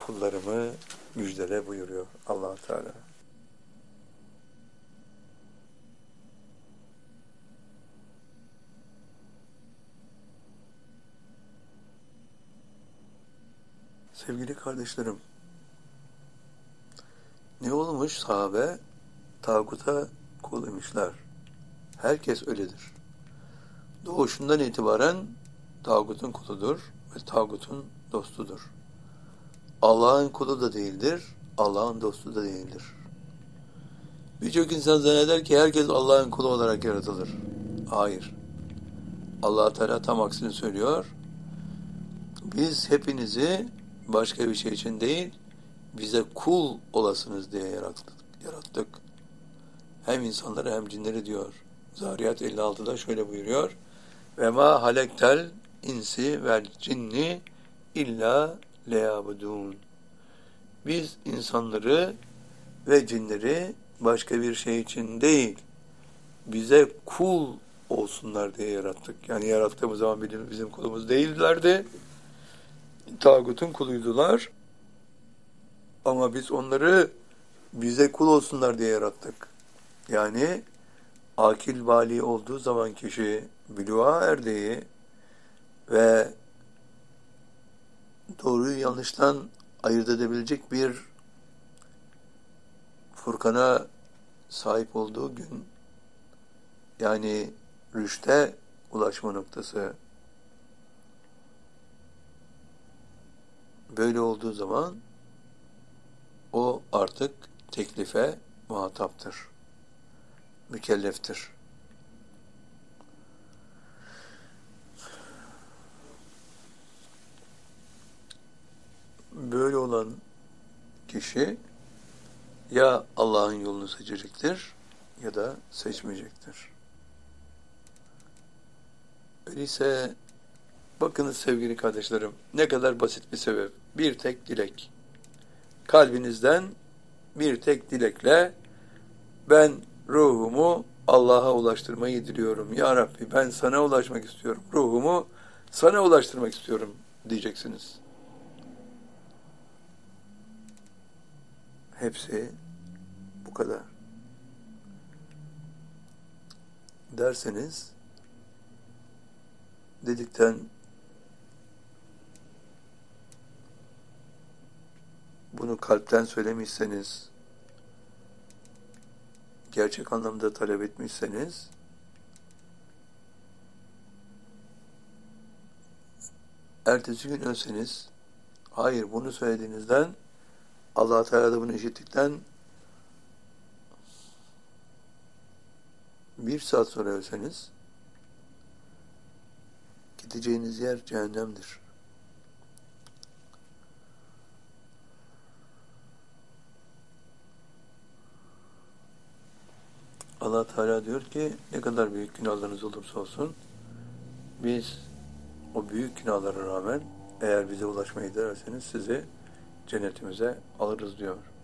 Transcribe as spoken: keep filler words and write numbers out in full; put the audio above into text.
kullarımı müjdele buyuruyor Allah Teala. Sevgili kardeşlerim, ne olmuş sahabe? Tağuta kul imişler. Herkes öyledir. Doğuşundan itibaren tağutun kuludur ve tağutun dostudur. Allah'ın kulu da değildir, Allah'ın dostu da değildir. Birçok insan zanneder ki herkes Allah'ın kulu olarak yaratılır. Hayır. Allah Teala tam aksini söylüyor. Biz hepinizi başka bir şey için değil, bize kul olasınız diye yarattık. yarattık. Hem insanları hem cinleri diyor. Zariyat elli altıda şöyle buyuruyor. Ve ma halektel insi vel cinni illa leyabudun. Biz insanları ve cinleri başka bir şey için değil, bize kul olsunlar diye yarattık. Yani yarattığımız zaman bizim kulumuz değillerdi. Tağutun kuluydular. Ama biz onları bize kul olsunlar diye yarattık. Yani akil vali olduğu zaman kişi buluğa erdiği ve doğruyu yanlıştan ayırt edebilecek bir Furkan'a sahip olduğu gün, yani rüşte ulaşma noktası, böyle olduğu zaman o artık teklife muhataptır, mükelleftir. Böyle olan kişi ya Allah'ın yolunu seçecektir ya da seçmeyecektir. Öyleyse bakınız sevgili kardeşlerim, ne kadar basit bir sebep. Bir tek dilek. Kalbinizden bir tek dilekle ben ruhumu Allah'a ulaştırmayı diliyorum. Ya Rabbi, ben sana ulaşmak istiyorum. Ruhumu sana ulaştırmak istiyorum diyeceksiniz. Hepsi bu kadar. Derseniz dedikten bunu kalpten söylemişseniz, gerçek anlamda talep etmişseniz, ertesi gün ölseniz, hayır bunu söylediğinizden, Allah Teala da bunu işittikten bir saat sonra ölseniz, gideceğiniz yer cehennemdir. Allah Teala diyor ki ne kadar büyük günahlarınız olursa olsun biz o büyük günahlara rağmen eğer bize ulaşmayı dilerseniz sizi cennetimize alırız diyor.